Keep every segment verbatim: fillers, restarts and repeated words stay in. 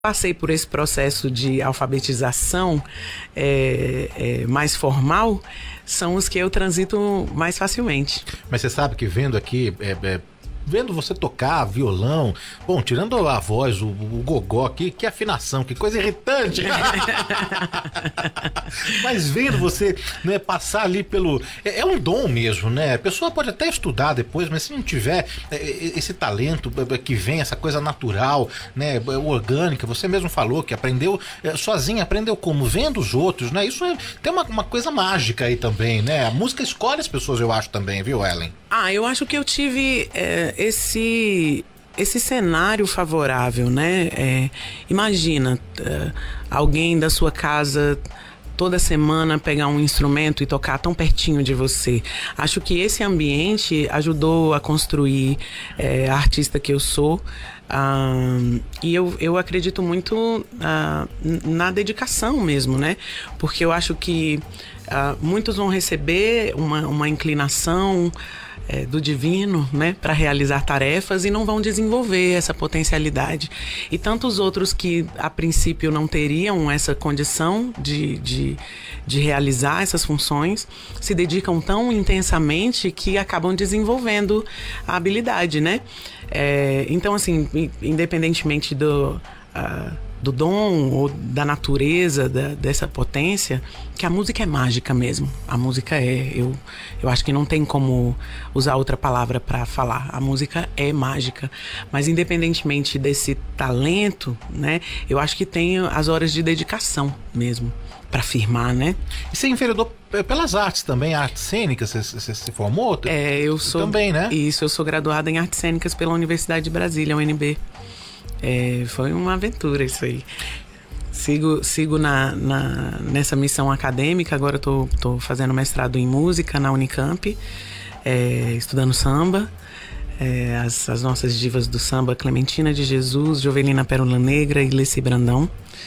passei por esse processo de alfabetização é, é, mais formal, são os que eu transito mais facilmente. Mas você sabe que vendo aqui, é, é, vendo você tocar violão, bom, tirando a voz, o, o gogó aqui, que afinação, que coisa irritante. Mas vendo você, né, passar ali pelo... É, é um dom mesmo, né? A pessoa pode até estudar depois, mas se não tiver é, esse talento que vem, essa coisa natural, né, orgânica, você mesmo falou que aprendeu é, sozinha, aprendeu como? Vendo os outros, né? Isso é, tem uma, uma coisa mágica aí também, né? A música escolhe as pessoas, eu acho também, viu, Ellen? Ah, eu acho que eu tive é, esse... esse cenário favorável, né? É, imagina uh, alguém da sua casa toda semana pegar um instrumento e tocar tão pertinho de você. Acho que esse ambiente ajudou a construir é, a artista que eu sou. Uh, e eu, eu acredito muito uh, na dedicação mesmo, né? Porque eu acho que uh, muitos vão receber uma, uma inclinação É, do divino, né, para realizar tarefas e não vão desenvolver essa potencialidade. E tantos outros que a princípio não teriam essa condição de, de, de realizar essas funções se dedicam tão intensamente que acabam desenvolvendo a habilidade, né? É, então, assim, independentemente do... Uh, do dom ou da natureza da, dessa potência, que a música é mágica mesmo. A música é, eu, eu acho que não tem como usar outra palavra para falar. A música é mágica. Mas independentemente desse talento, né, eu acho que tem as horas de dedicação mesmo para firmar, né? E você enveredou pelas artes também, artes cênicas, você, você se formou? É, eu sou... Também, né? Isso, eu sou graduada em artes cênicas pela Universidade de Brasília, U N B. É, foi uma aventura isso aí. Sigo, sigo na, na, nessa missão acadêmica. Agora eu tô fazendo mestrado em música na Unicamp, é, estudando samba. É, as, as nossas divas do samba, Clementina de Jesus, Jovelina Pérola Negra e Leci Brandão.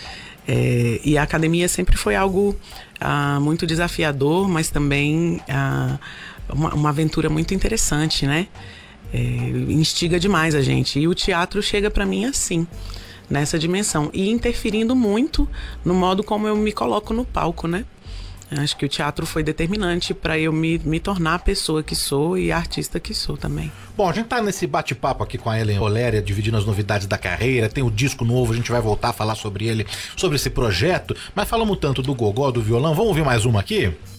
É, e a academia sempre foi algo ah, muito desafiador, mas também ah, uma, uma aventura muito interessante, né? É, instiga demais a gente. E o teatro chega para mim assim, nessa dimensão. E interferindo muito no modo como eu me coloco no palco, né? Acho que o teatro foi determinante para eu me, me tornar a pessoa que sou e a artista que sou também. Bom, a gente tá nesse bate-papo aqui com a Ellen Oléria, dividindo as novidades da carreira. Tem o disco novo, a gente vai voltar a falar sobre ele, sobre esse projeto. Mas falamos tanto do gogó, do violão. Vamos ouvir mais uma aqui?